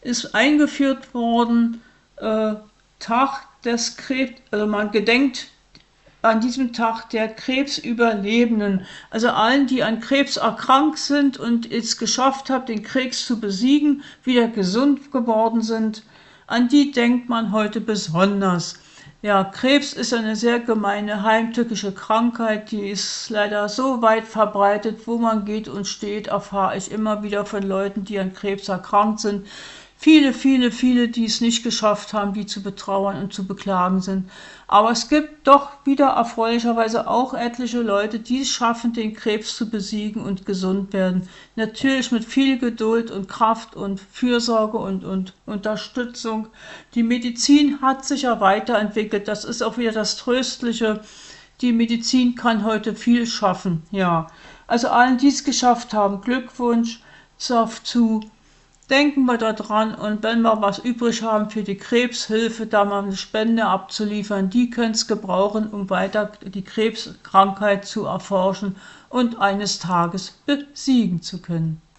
ist eingeführt worden, Tag des Krebs, also man gedenkt an diesem Tag der Krebsüberlebenden, also allen, die an Krebs erkrankt sind und es geschafft haben, den Krebs zu besiegen, wieder gesund geworden sind, an die denkt man heute besonders. Ja, Krebs ist eine sehr gemeine heimtückische Krankheit, die ist leider so weit verbreitet, wo man geht und steht, erfahre ich immer wieder von Leuten, die an Krebs erkrankt sind. Viele, die es nicht geschafft haben, die zu betrauern und zu beklagen sind. Aber es gibt doch wieder erfreulicherweise auch etliche Leute, die es schaffen, den Krebs zu besiegen und gesund werden. Natürlich mit viel Geduld und Kraft und Fürsorge und Unterstützung. Die Medizin hat sich ja weiterentwickelt. Das ist auch wieder das Tröstliche. Die Medizin kann heute viel schaffen. Ja, also allen, die es geschafft haben, Glückwunsch dazu. Denken wir daran, und wenn wir was übrig haben für die Krebshilfe, da mal eine Spende abzuliefern, die können es gebrauchen, um weiter die Krebskrankheit zu erforschen und eines Tages besiegen zu können.